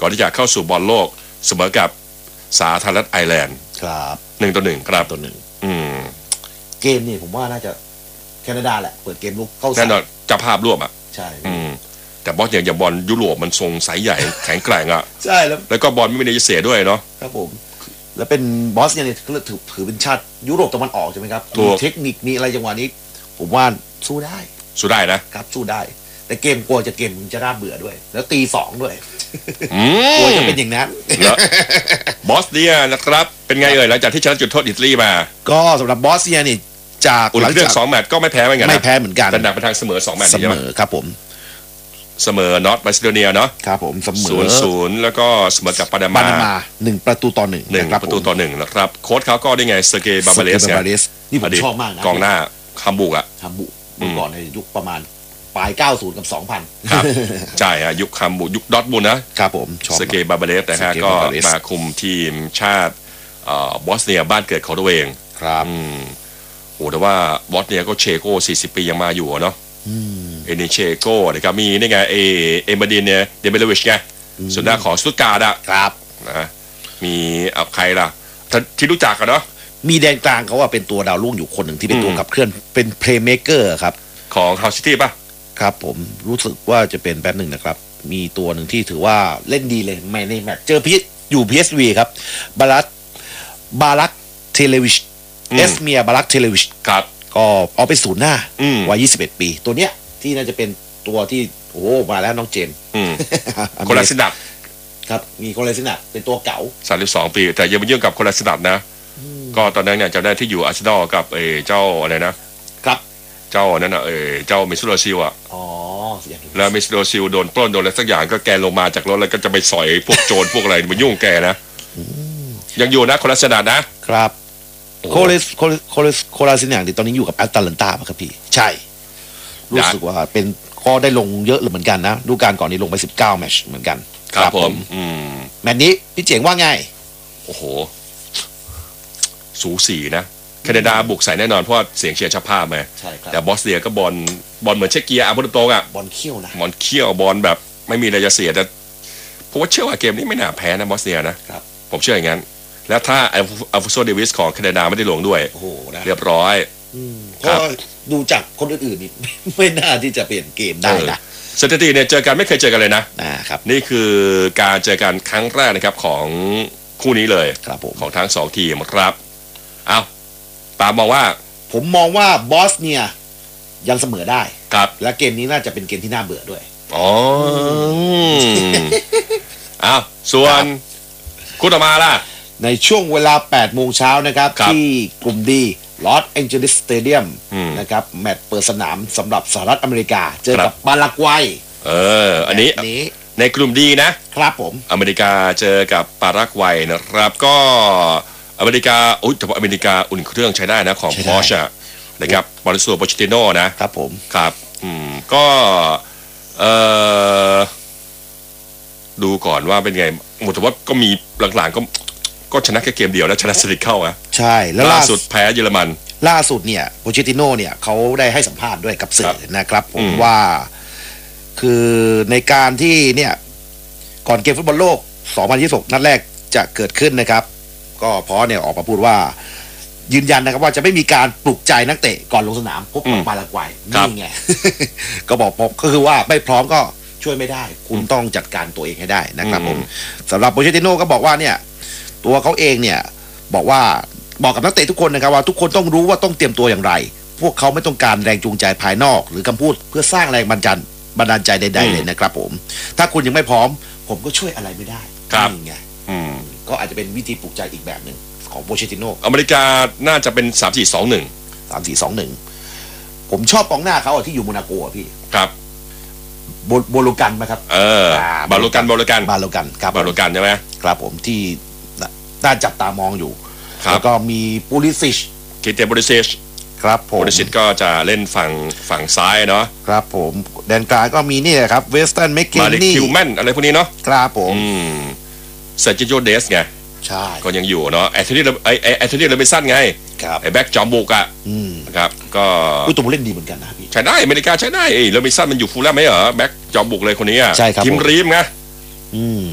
ก่อนที่จะเข้าสู่บอลโลกเสมอกับสาธารณรัฐไอร์แลนด์ครับ 1-1ครับเกมนี่ผมว่าน่าจะแคนาดาแหละเปิดเกมลุกเข้าแน่นอนเจ้าภาพร่วมใช่แต่บอสอย่างบอลยุโรปมันทรงสายใหญ่ แข็งแกร่งใช่แล้วก็บอลไม่มีเนเสียด้วยเนาะครับผมแล้วเป็นบอสเนี่ยถือเป็นชาติยุโรปตะวันออกใช่ไหมครับมีเทคนิคมีอะไรจังหวะนี้ผมว่าสู้ได้นะครับสู้ได้แต่เกมกลัวจะน่าเบื่อด้วยแล้วตี2ด้วยกลัวจะเป็นอย่างนั้นบอสเนียนะครับเป็นไงหลังจากที่ชนะจุดโทษอิตาลีมาก็สำหรับบอสเนียนี่จากหลังจาก2แมตช์ก็ไม่แพ้เหมือนกันแต่หนักไปทางเสมอ2แมตช์เสมอครับผมเสมอนอร์ทมาซิโดเนียเนาะครับผมเสมอ 0-0แล้วก็เสมอกับปานามา 1-1 นะครับโค้ชเขาก็ได้ไงเซอร์เกย์บาบาเลสนี่ผมชอบมากนะกองหน้าฮัมบูกก่อนในยุคประมาณปลาย90กับ2000 ครับใช่ฮะยุคฮัมบูกยุคดอร์ทมุนด์นะครับผมเซอร์เกย์บาบาเลสนะฮะก็มาคุมทีมชาติบอสเนียบ้านเกิดของตัวเองครับโอ้แต่ว่าบอสเนียก็เชโก้40 ปียังมาอยู่เนาะเอเนเชโก้นะครับมีนี่ไงเอมาดินเนี่ยเดเบลวิชไงส่วนหน้าของสตุตการ์ดครับนะมีใครล่ะที่รู้จักกันเนาะมีแดนกลางเขาว่าเป็นตัวดาวรุ่งอยู่คนหนึ่งที่เป็นตัวขับเคลื่อนเป็นเพลย์เมเกอร์ครับของเฮาซิตี้ป่ะครับผมรู้สึกว่าจะเป็นแป๊บหนึ่งนะครับมีตัวหนึ่งที่ถือว่าเล่นดีเลยในแมตช์เจออยู่ PSV ครับบารักเทเลวิชเอสเมียบารักเทเลวิชครับก็เอาไปศูนย์หน้าวัย21 ปีตัวเนี้ยที่น่าจะเป็นตัวที่โอ้มาแล้วน้องเจนโคลาซินับครับมีโคลาซินับเป็นตัวเก่า 32 ปีแต่ยังไม่ยื่นกับโคลาซินับนะก็ตอนนั้นเนี่ยจำได้ที่อยู่อาร์เซนอลกับเจ้าอะไรนะครับเจ้านั้นเจ้ามิสโลซิลแล้วมิสโลซิลโดนปล้นโดนอะไรสักอย่างก็แกลงมาจากรถแล้วก็จะไปสอยพวกโจรพวกอะไรมายุ่งแกนะยังอยู่นะโคลาซินับนะครับโคลาซินับตอนนี้อยู่กับแอตแลนตาครับพี่ใช่รู้สึกว่าเป็นก็ได้ลงเยอะเหมือนกันนะดูการก่อนนี้ลงไป19 แมตช์เหมือนกันครับผมแมตช์นี้พี่เจ๋งว่าไงโอ้โหสูสีนะแคนาดาบุกใส่แน่นอนเพราะเสียงเชียร์ชาภาพไหมใช่ครับแต่บอสเนียก็บอลเหมือนเช็กเกียร์พูดตรงบอลเขี้ยวนะบอลเขี้ยวบอลแบบไม่มีอะไรจะเสียแต่ผมว่าเชื่อว่าเกมนี้ไม่น่าแพ้นะบอสเนียนะครับผมเชื่ออย่างนั้นแล้วถ้าอัลฟาโซเดวิสของแคนาดาไม่ได้ลงด้วยโอ้โหเรียบร้อยก็ดูจากคนอื่นๆนี่ไม่น่าที่จะเปลี่ยนเกมได้นะสถิติเนี่ยเจอกันไม่เคยเจอกันเลยนะครับนี่คือการเจอกันครั้งแรกนะครับของคู่นี้เลยของทั้ง2 ทีมครับเอาตามมองว่าผมมองว่าบอสเนียยังเสมอได้ครับและเกมนี้น่าจะเป็นเกมที่น่าเบื่อด้วยเอาส่วนคู่ต่อมาล่ะในช่วงเวลา 8 โมงเช้านะครับที่กลุ่มดีลอสแองเจลิสสเตเดียมนะครับแมตช์เปิดสนามสำหรับสหรัฐอเมริกาเจอกับปารากวัยอันนี้ในกลุ่มดีนะครับผมอเมริกาเจอกับปารากวัยนะครับก็อเมริกาแต่ว่าอเมริกาอุ่นเครื่องใช้ได้นะของพอร์ชนะครับมาริโอ โปชิติโน่นะครับผมครับก็ดูก่อนว่าเป็นไงหมดแต่ว่าก็มีหลังๆก็ชนะแค่เกมเดียวแล้วชนะสลิกเข้าใช่แล้วล่าสุดแพ้เยอรมันล่าสุดเนี่ยโปชิติโน่เนี่ยเขาได้ให้สัมภาษณ์ด้วยกับสื่อนะครับผมว่าคือในการที่เนี่ยก่อนเกมฟุตบอลโลก2026นัดแรกจะเกิดขึ้นนะครับก็พอเนี่ยออกมาพูดว่ายืนยันนะครับว่าจะไม่มีการปลุกใจนักเตะก่อนลงสนามพบกับปารากวัยนี่ไง ก็บอกก็คือว่าไม่พร้อมก็ช่วยไม่ได้คุณต้องจัดการตัวเองให้ได้นะครับผมสำหรับโปเชติโน่ก็บอกว่าเนี่ยตัวเขาเองเนี่ยบอกกับนักเตะทุกคนนะครับว่าทุกคนต้องรู้ว่าต้องเตรียมตัวอย่างไรพวกเขาไม่ต้องการแรงจูงใจภายนอกหรือคำพูดเพื่อสร้างแรงบันดาลใจใดๆเลยนะครับผมถ้าคุณยังไม่พร้อมผมก็ช่วยอะไรไม่ได้นี่ไงก็อาจจะเป็นวิธีปลุกใจอีกแบบหนึ่งของโปเชติโน่อเมริกาน่าจะเป็น 3-4-2-1ผมชอบกองหน้าเขาที่อยู่โมนาโกพี่ครับโบโลกันไหมครับบาโลกันครับบาโลกันใช่ไหมครับผมที่น่าจับตามองอยู่แล้วก็มีปูลิซิชคิเตปูลิซิชครับผมปูลิซิชก็จะเล่นฝั่งซ้ายเนาะครับผมแดนกลางก็มีนี่ครับเวสตันแมคเคนนี่คิวแมนอะไรพวกนี้เนาะครับผมเซอร์จิโอเดสไงใช่ก็ยังอยู่เนาะแอตเลติโรบินสันไงไอ้แบ็กจอมบุกนะครับก็ตัวผู้เล่นดีเหมือนกันนะพี่ใช้ได้อเมริกาใช้ได้โรบินสันมันอยู่ฟูลแลมไหมเหรอแบ็กจอมบุกเลยคนนี้ใช่ครับทีมรีมไง